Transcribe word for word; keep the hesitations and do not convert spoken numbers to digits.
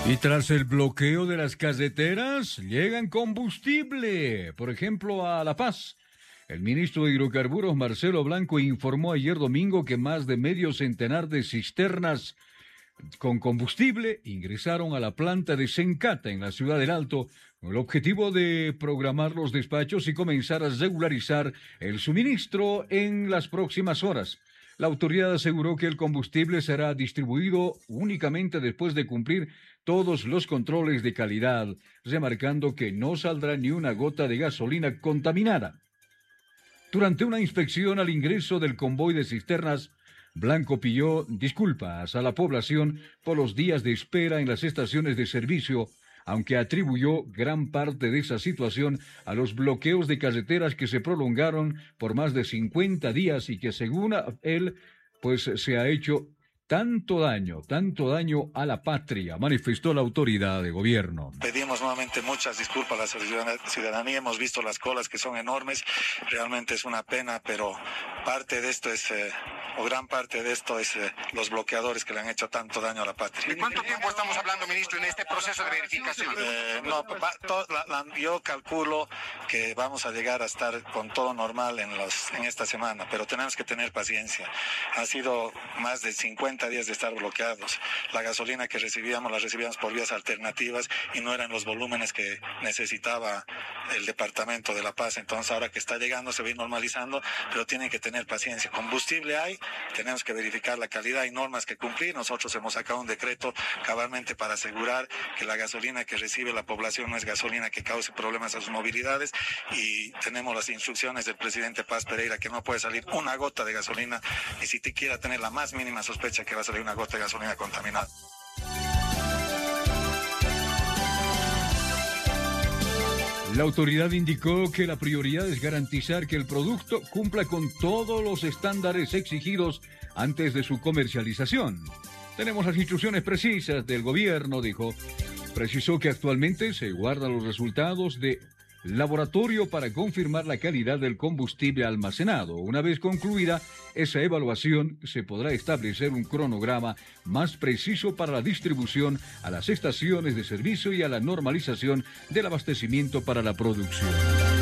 Y tras el bloqueo de las carreteras, llegan combustible, por ejemplo, a La Paz. El ministro de Hidrocarburos, Marcelo Blanco, informó ayer domingo que más de medio centenar de cisternas con combustible ingresaron a la planta de Sencata en la ciudad del Alto, con el objetivo de programar los despachos y comenzar a regularizar el suministro en las próximas horas. La autoridad aseguró que el combustible será distribuido únicamente después de cumplir todos los controles de calidad, remarcando que no saldrá ni una gota de gasolina contaminada. Durante una inspección al ingreso del convoy de cisternas, Blanco pidió disculpas a la población por los días de espera en las estaciones de servicio, aunque atribuyó gran parte de esa situación a los bloqueos de carreteras que se prolongaron por más de cincuenta días y que, según él, pues se ha hecho tanto daño, tanto daño a la patria, manifestó la autoridad de gobierno. Pedimos nuevamente muchas disculpas a la ciudadanía, hemos visto las colas que son enormes, realmente es una pena, pero parte de esto es, eh, o gran parte de esto es eh, los bloqueadores que le han hecho tanto daño a la patria. ¿De cuánto tiempo estamos hablando, ministro, en este proceso de verificación? Eh, no, pa, to, la, la, yo calculo que vamos a llegar a estar con todo normal en, los, en esta semana, pero tenemos que tener paciencia. Ha sido más de cincuenta días de estar bloqueados. La gasolina que recibíamos la recibíamos por vías alternativas y no eran los volúmenes que necesitaba el departamento de La Paz. Entonces ahora que está llegando se va a ir normalizando, pero tienen que tener paciencia. Combustible hay, tenemos que verificar la calidad, hay normas que cumplir. Nosotros hemos sacado un decreto cabalmente para asegurar que la gasolina que recibe la población no es gasolina que cause problemas a sus movilidades, y tenemos las instrucciones del presidente Paz Pereira que no puede salir una gota de gasolina, y si te quiera tener la más mínima sospecha que va a salir una gota de gasolina contaminada. La autoridad indicó que la prioridad es garantizar que el producto cumpla con todos los estándares exigidos antes de su comercialización. Tenemos las instrucciones precisas del gobierno, dijo. Precisó que actualmente se guardan los resultados de laboratorio para confirmar la calidad del combustible almacenado. Una vez concluida esa evaluación, se podrá establecer un cronograma más preciso para la distribución a las estaciones de servicio y a la normalización del abastecimiento para la producción.